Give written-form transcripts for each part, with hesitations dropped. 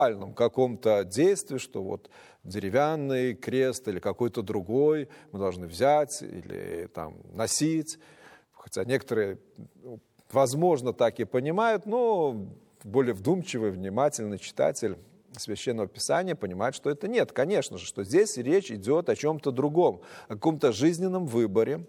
каком-то действии, что вот деревянный крест или какой-то другой мы должны взять или там носить. Хотя некоторые, возможно, так и понимают, но более вдумчивый, внимательный читатель Священного Писания понимает, что это нет. Конечно же, что здесь речь идет о чем-то другом, о каком-то жизненном выборе,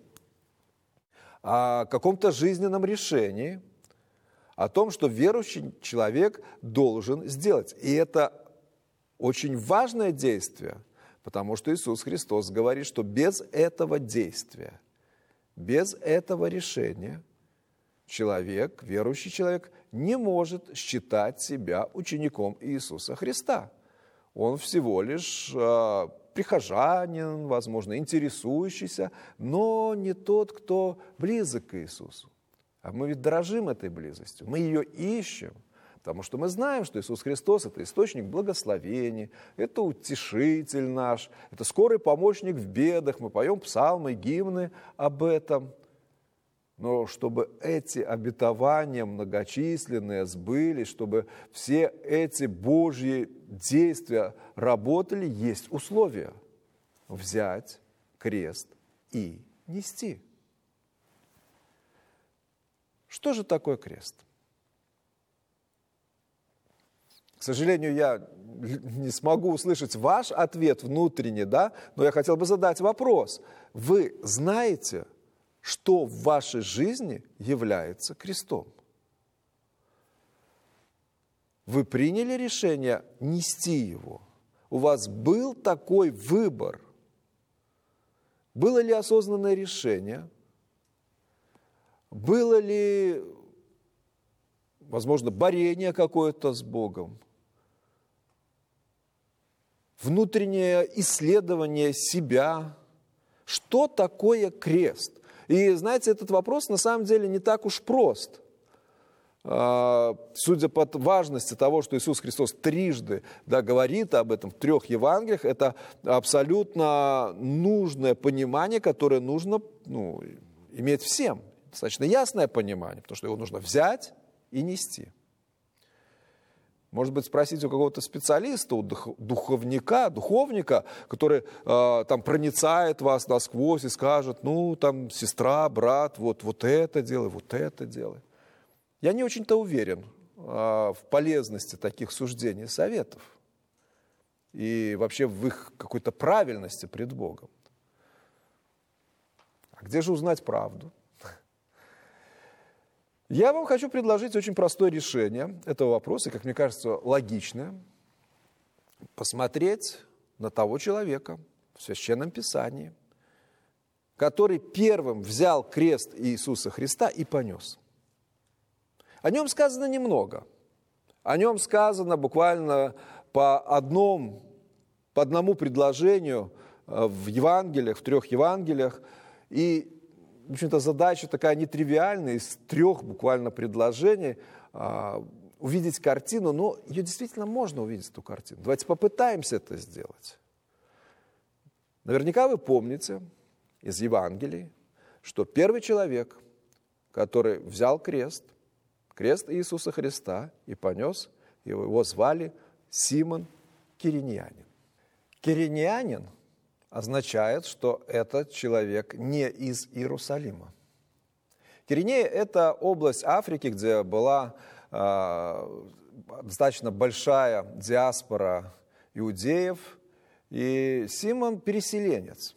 о каком-то жизненном решении, о том, что верующий человек должен сделать. И это очень важное действие, потому что Иисус Христос говорит, что без этого действия, без этого решения человек, верующий человек, не может считать себя учеником Иисуса Христа. Он всего лишь прихожанин, возможно, интересующийся, но не тот, кто близок к Иисусу. А мы ведь дорожим этой близостью, мы ее ищем, потому что мы знаем, что Иисус Христос – это источник благословений, это утешитель наш, это скорый помощник в бедах, мы поем псалмы, гимны об этом. Но чтобы эти обетования многочисленные сбылись, чтобы все эти Божьи действия работали, есть условия – взять крест и нести. Что же такое крест? К сожалению, я не смогу услышать ваш ответ внутренний, да? Но я хотел бы задать вопрос. Вы знаете, что в вашей жизни является крестом? Вы приняли решение нести его? У вас был такой выбор? Было ли осознанное решение? Было ли, возможно, борение какое-то с Богом? Внутреннее исследование себя? Что такое крест? И, знаете, этот вопрос на самом деле не так уж прост. Судя по важности того, что Иисус Христос трижды говорит об этом в 3 Евангелиях, это абсолютно нужное понимание, которое нужно иметь всем. Достаточно ясное понимание, потому что его нужно взять и нести. Может быть, спросить у какого-то специалиста, у духовника, который там проницает вас насквозь и скажет, сестра, брат, вот это делай, вот это делай. Я не очень-то уверен в полезности таких суждений и советов и вообще в их какой-то правильности пред Богом. А где же узнать правду? Я вам хочу предложить очень простое решение этого вопроса, и, как мне кажется, логичное. Посмотреть на того человека в Священном Писании, который первым взял крест Иисуса Христа и понес. О нем сказано немного. О нем сказано буквально по одному предложению в Евангелиях, в 3 Евангелиях. И в общем-то, задача такая нетривиальная, из 3 буквально предложений увидеть картину, но ее действительно можно увидеть, эту картину. Давайте попытаемся это сделать. Наверняка вы помните из Евангелий, что первый человек, который взял крест Иисуса Христа и понес, его звали Симон Киринеянин. Киринеянин означает, что этот человек не из Иерусалима. Киринея – это область Африки, где была достаточно большая диаспора иудеев, и Симон – переселенец.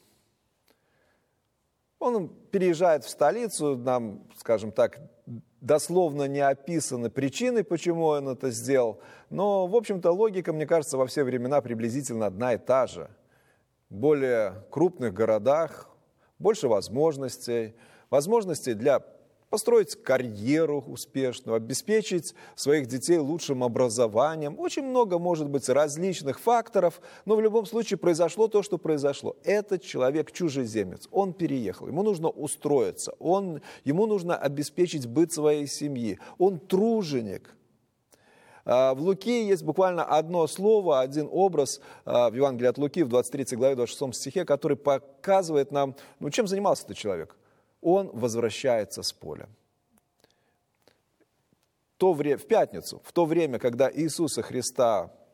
Он переезжает в столицу, нам, скажем так, дословно не описаны причины, почему он это сделал, но, в общем-то, логика, мне кажется, во все времена приблизительно одна и та же. В более крупных городах больше возможностей для построить карьеру успешную, обеспечить своих детей лучшим образованием. Очень много, может быть, различных факторов, но в любом случае произошло то, что произошло. Этот человек чужеземец, он переехал, ему нужно устроиться, ему нужно обеспечить быт своей семьи, он труженик. В Луки есть буквально одно слово, один образ в Евангелии от Луки в 23 главе, 26 стихе, который показывает нам, чем занимался этот человек. Он возвращается с поля. В пятницу, в то время, когда Иисуса Христа